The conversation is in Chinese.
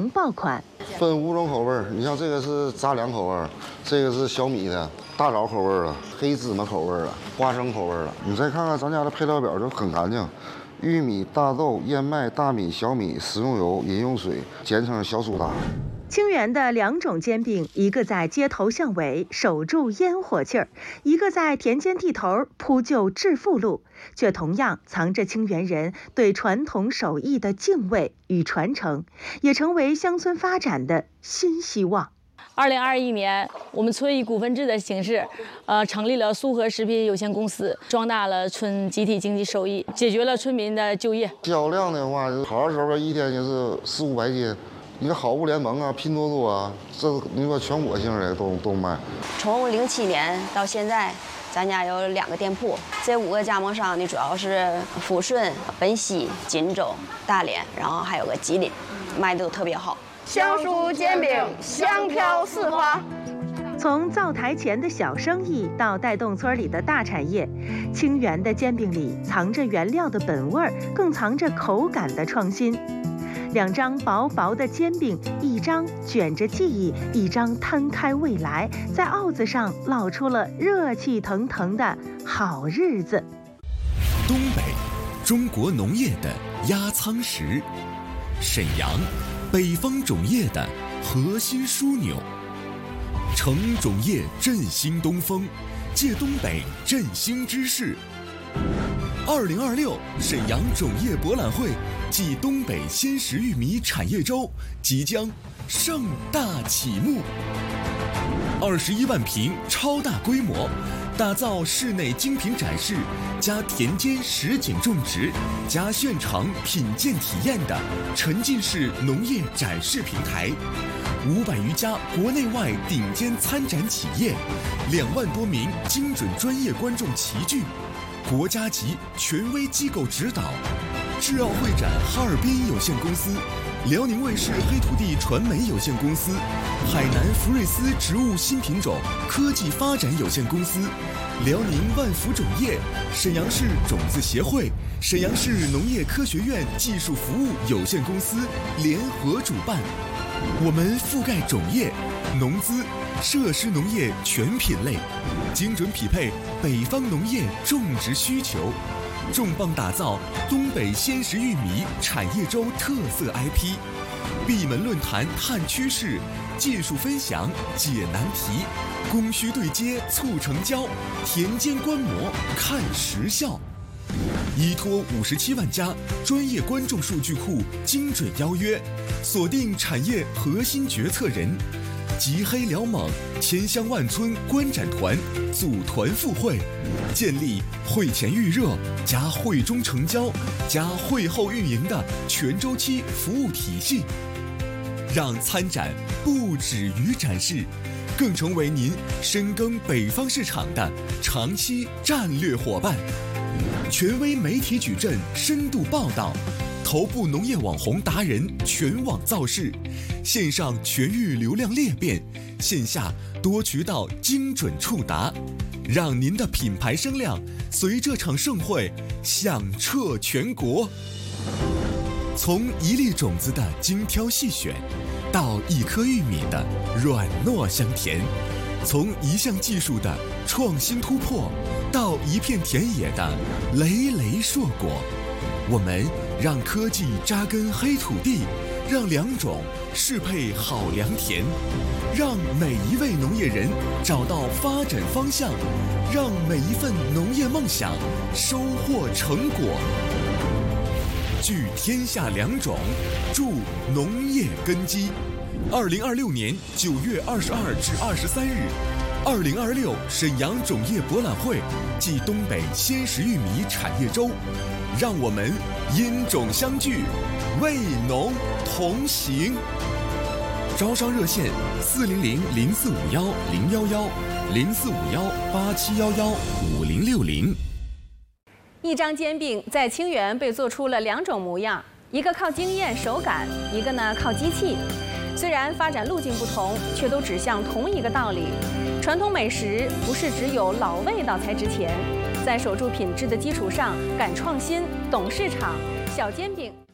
王爆款。 分5种口味儿，你像这个是杂粮口味儿，这个是小米的大枣口味儿了，黑芝麻口味儿了，花生口味儿了。你再看看咱家的配料表就很干净。 玉米、大豆、燕麦、大米、小米、食用油、饮用水，简称小苏打。 清源的2种煎饼，一个在街头巷尾守住烟火气儿，一个在田间地头铺就致富路，却同样藏着清源人对传统手艺的敬畏与传承，也成为乡村发展的新希望。 2021年，我们村以股份制的形式，成立了苏和食品有限公司，壮大了村集体经济收益，解决了村民的就业。 销量的话，好的时候一天就是400-500斤。你看好物联盟啊、拼多多啊，这你说全国性的都卖。 从07年到现在，咱家有2个店铺，这5个加盟商呢，主要是抚顺、本溪、锦州、大连，然后还有个吉林，卖的都特别好。 香酥煎饼，香飘四花。 从灶台前的小生意到带动村里的大产业，清源的煎饼里藏着原料的本味儿，更藏着口感的创新。2张薄薄的煎饼，一张卷着记忆，一张摊开未来，在鏊子上烙出了热气腾腾的好日子。 东北，中国农业的压舱石；沈阳，北方种业的核心枢纽。承种业振兴东风，借东北振兴之势。2026沈阳种业博览会暨东北鲜食玉米产业周即将盛大启幕。21万平超大规模，打造室内精品展示加田间实景种植加现场品鉴体验的沉浸式农业展示平台，500余家国内外顶尖参展企业，2万多名精准专业观众齐聚，国家级权威机构指导，智奥会展哈尔滨有限公司、辽宁卫视黑土地传媒有限公司、海南福瑞斯植物新品种科技发展有限公司、辽宁万福种业、沈阳市种子协会、沈阳市农业科学院技术服务有限公司联合主办。我们覆盖种业、农资、设施农业全品类，精准匹配北方农业种植需求，重磅打造东北鲜食玉米产业周特色 IP， 闭门论坛探趋势，技术分享解难题，供需对接促成交，田间观摩看实效。依托57万家专业观众数据库，精准邀约，锁定产业核心决策人，集黑辽猛，千乡万村观展团，组团赴会，建立会前预热加会中成交加会后运营的全周期服务体系，让参展不止于展示，更成为您深耕北方市场的长期战略伙伴。权威媒体矩阵深度报道，头部农业网红达人全网造势，线上全域流量裂变，线下多渠道精准触达，让您的品牌声量随这场盛会响彻全国。从一粒种子的精挑细选，到一颗玉米的软糯香甜，从一项技术的创新突破，到一片田野的累累硕果，我们让科技扎根黑土地，让良种适配好良田，让每一位农业人找到发展方向，让每一份农业梦想收获成果。聚天下良种，助农业根基。2026年9月22至23日，2026沈阳种业博览会暨东北鲜食玉米产业周，让我们因种相聚，为农同行。招商热线400-0451-011-0451-8711-5060。 一张煎饼在清源被做出了2种模样，一个靠经验手感，一个呢靠机器。虽然发展路径不同，却都指向同一个道理：传统美食不是只有老味道才值钱，在守住品质的基础上，敢创新、懂市场，小煎饼。